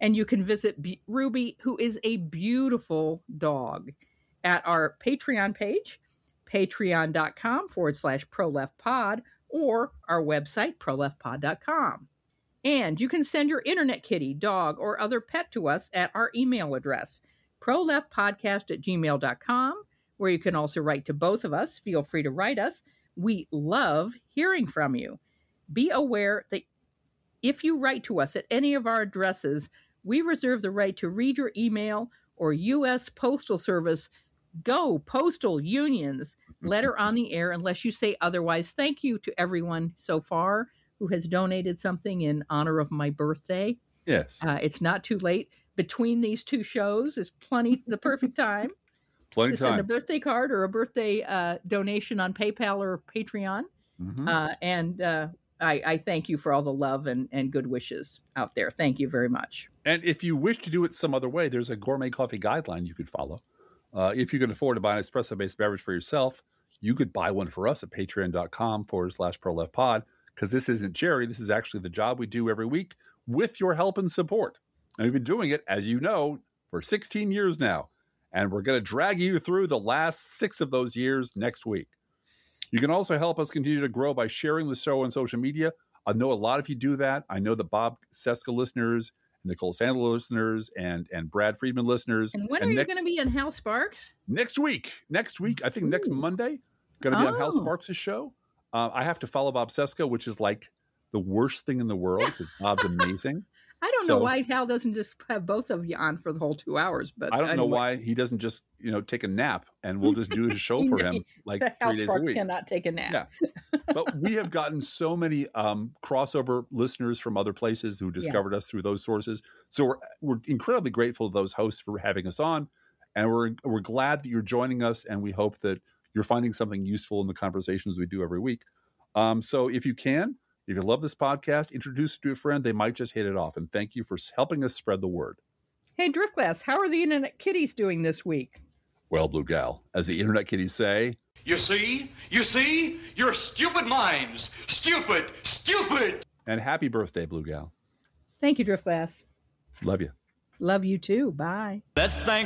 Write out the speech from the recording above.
And you can visit Ruby, who is a beautiful dog, at our Patreon page, patreon.com/proleftpod, or our website, proleftpod.com. And you can send your internet kitty, dog, or other pet to us at our email address, proleftpodcast@gmail.com, where you can also write to both of us. Feel free to write us. We love hearing from you. Be aware that if you write to us at any of our addresses, we reserve the right to read your email or U.S. Postal Service, go postal unions, letter on the air unless you say otherwise. Thank you to everyone so far who has donated something in honor of my birthday. Yes. It's not too late. Between these two shows is the perfect time. Plenty to time. Send a birthday card or a birthday donation on PayPal or Patreon. I thank you for all the love and good wishes out there. Thank you very much. And if you wish to do it some other way, there's a gourmet coffee guideline you could follow. If you can afford to buy an espresso-based beverage for yourself, you could buy one for us at patreon.com/proleftpod, because this isn't charity. This is actually the job we do every week with your help and support. And we've been doing it, as you know, for 16 years now. And we're going to drag you through the last 6 of those years next week. You can also help us continue to grow by sharing the show on social media. I know a lot of you do that. I know the Bob Cesca listeners, Nicole Sandler listeners, and Brad Friedman listeners. And when are you going to be in Hal Sparks? Next week. I think next Monday, going to be on Hal Sparks' show. I have to follow Bob Cesca, which is like the worst thing in the world because Bob's amazing. I don't know why Hal doesn't just have both of you on for the whole 2 hours. But I don't know why he doesn't just take a nap and we'll just do the show for him like 3 days a week. Cannot take a nap. Yeah. But we have gotten so many crossover listeners from other places who discovered us through those sources. So we're incredibly grateful to those hosts for having us on, and we're glad that you're joining us, and we hope that you're finding something useful in the conversations we do every week. So if you love this podcast, introduce it to a friend. They might just hit it off. And thank you for helping us spread the word. Hey, Driftglass, how are the Internet Kitties doing this week? Well, Blue Gal, as the Internet Kitties say, You see, your stupid minds. Stupid. And happy birthday, Blue Gal. Thank you, Driftglass. Love you. Love you too. Bye. Let's thank